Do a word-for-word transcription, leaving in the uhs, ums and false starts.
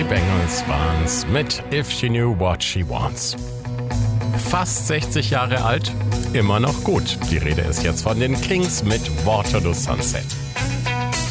Die Bengals waren's mit If She Knew What She Wants. Fast sechzig Jahre alt, immer noch gut. Die Rede ist jetzt von den Kings mit Waterloo Sunset.